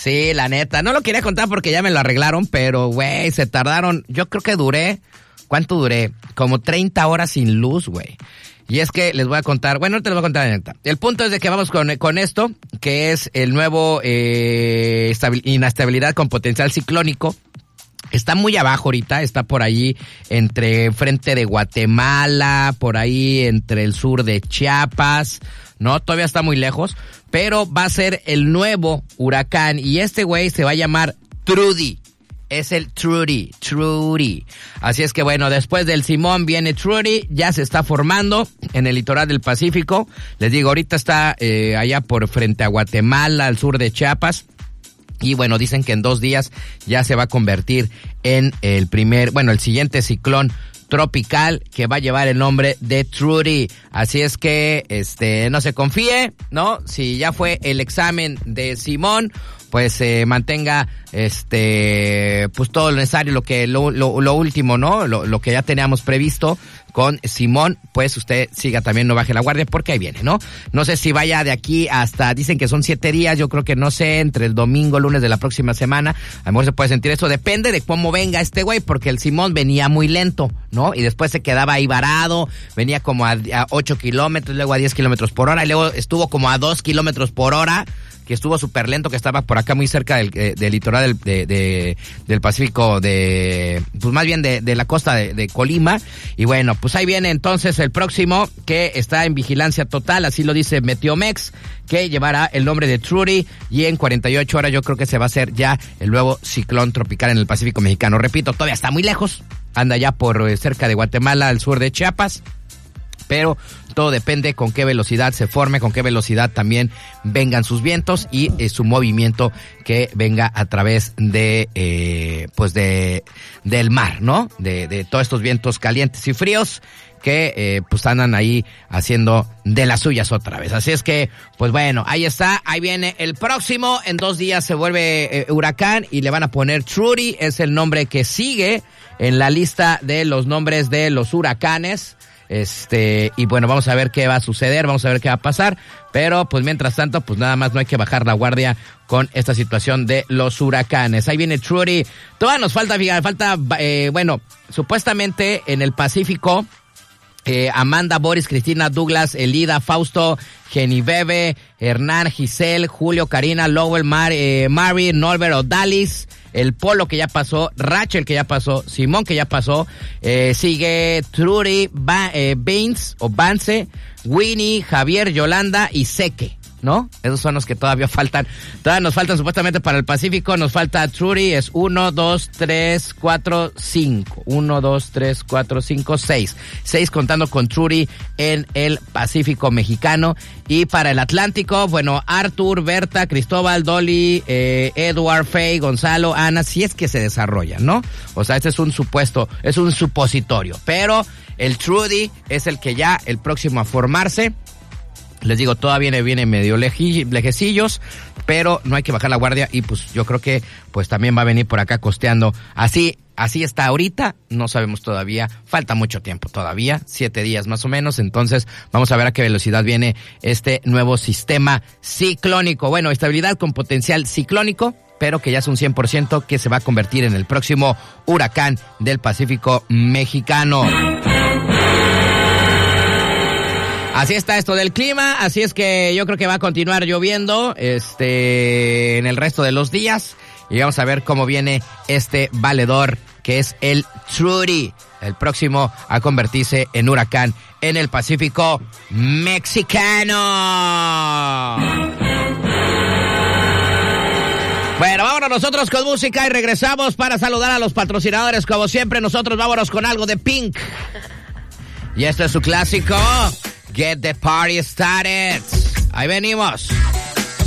Sí, la neta. No lo quería contar porque ya me lo arreglaron, pero, güey, se tardaron. Yo creo que ¿cuánto duré? Como 30 horas sin luz, güey. Y es que les voy a contar, bueno, no te lo voy a contar la neta. El punto es de que vamos con esto, que es el nuevo inestabilidad con potencial ciclónico. Está muy abajo ahorita, está por ahí entre frente de Guatemala, por ahí entre el sur de Chiapas, ¿no? Todavía está muy lejos, pero va a ser el nuevo huracán y este güey se va a llamar Trudy. Es el Trudy. Así es que bueno, después del Simón viene Trudy, ya se está formando en el litoral del Pacífico. Les digo, ahorita está allá por frente a Guatemala, al sur de Chiapas. Y bueno, dicen que en 2 días ya se va a convertir en el siguiente ciclón tropical que va a llevar el nombre de Trudy. Así es que, no se confíe, ¿no? Si ya fue el examen de Simón, pues mantenga, pues todo lo necesario, lo último, ¿no? Lo que ya teníamos previsto con Simón, pues usted siga también, no baje la guardia, porque ahí viene, ¿no? No sé si vaya de aquí hasta, dicen que son 7 días, yo creo que no sé, entre el domingo, lunes de la próxima semana, a lo mejor se puede sentir eso, depende de cómo venga este güey, porque el Simón venía muy lento, ¿no? Y después se quedaba ahí varado, venía como a 8 kilómetros, luego a 10 kilómetros por hora, y luego estuvo como a 2 kilómetros por hora, que estuvo súper lento, que estaba por acá muy cerca del litoral del Pacífico, pues más bien de la costa de Colima. Y bueno, pues ahí viene entonces el próximo, que está en vigilancia total, así lo dice Meteomex, que llevará el nombre de Trudy, y en 48 horas yo creo que se va a hacer ya el nuevo ciclón tropical en el Pacífico mexicano. Repito, todavía está muy lejos, anda ya por cerca de Guatemala, al sur de Chiapas, pero todo depende con qué velocidad se forme, con qué velocidad también vengan sus vientos y su movimiento que venga a través del mar, ¿no? De todos estos vientos calientes y fríos que pues andan ahí haciendo de las suyas otra vez. Así es que, pues bueno, ahí está, ahí viene el próximo. En 2 días se vuelve huracán y le van a poner Trudy, es el nombre que sigue en la lista de los nombres de los huracanes. Y bueno, vamos a ver qué va a suceder, vamos a ver qué va a pasar, pero pues mientras tanto, pues nada más no hay que bajar la guardia con esta situación de los huracanes. Ahí viene Trudy. Todavía nos falta, supuestamente en el Pacífico, Amanda, Boris, Cristina, Douglas, Elida, Fausto, Genevieve, Hernán, Giselle, Julio, Karina, Lowell, Mary, Norbert, Odalis, el Polo que ya pasó, Rachel que ya pasó, Simón que ya pasó, sigue Trudy, Vance, Winnie, Javier, Yolanda y Seque, ¿no? Esos son los que todavía faltan. Todavía nos faltan supuestamente para el Pacífico. Nos falta Trudy, es 1, 2, 3, 4, 5. 1, 2, 3, 4, 5, 6. 6 contando con Trudy en el Pacífico mexicano. Y para el Atlántico, bueno, Arthur, Berta, Cristóbal, Dolly, Edward, Faye, Gonzalo, Ana, si es que se desarrollan, ¿no? O sea, este es un supuesto, es un supositorio. Pero el Trudy es el que ya, el próximo a formarse. Les digo, todavía viene medio lejecillos, pero no hay que bajar la guardia y pues yo creo que pues también va a venir por acá costeando. Así está ahorita, no sabemos todavía, falta mucho tiempo todavía, 7 días más o menos, entonces vamos a ver a qué velocidad viene este nuevo sistema ciclónico. Bueno, estabilidad con potencial ciclónico, pero que ya es un 100% que se va a convertir en el próximo huracán del Pacífico mexicano. Así está esto del clima, así es que yo creo que va a continuar lloviendo en el resto de los días y vamos a ver cómo viene este valedor que es el Trudy, el próximo a convertirse en huracán en el Pacífico mexicano. Bueno, vámonos nosotros con música y regresamos para saludar a los patrocinadores. Como siempre, nosotros vámonos con algo de Pink. Y este es su clásico, Get the Party Started. Ahí venimos.